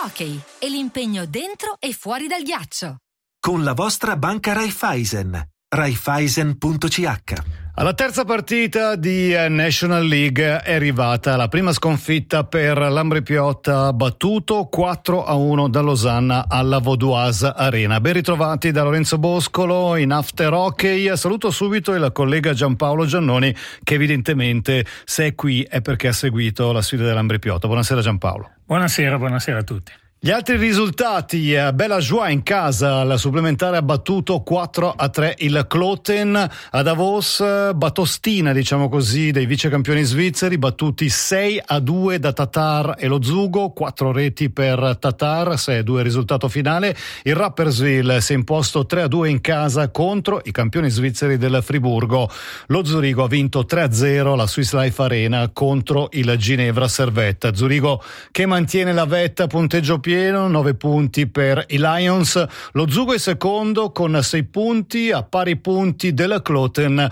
l'hockey e l'impegno dentro e fuori dal ghiaccio. Con la vostra banca Raiffeisen. Raiffeisen.ch. Alla terza partita di National League è arrivata la prima sconfitta per l'Ambri Piotta, battuto 4-1 da Losanna alla Vaudoise Arena. Ben ritrovati da Lorenzo Boscolo in After Hockey. Saluto subito il collega Giampaolo Giannoni, che evidentemente se è qui è perché ha seguito la sfida dell'Ambri Piotta. Buonasera Giampaolo. Buonasera a tutti. Gli altri risultati: Bella Joie in casa, al supplementare ha battuto 4-3 il Kloten. A Davos, Batostina, diciamo così, dei vice campioni svizzeri, battuti 6-2 da Tatar e lo Zugo, 4 reti per Tatar, 6-2 risultato finale. Il Rapperswil si è imposto 3-2 in casa contro i campioni svizzeri del Friburgo. Lo Zurigo ha vinto 3-0 la Swiss Life Arena contro il Ginevra Servette. Zurigo che mantiene la vetta, punteggio pieno, 9 punti per i Lions. Lo Zugo è secondo con 6 punti, a pari punti del Kloten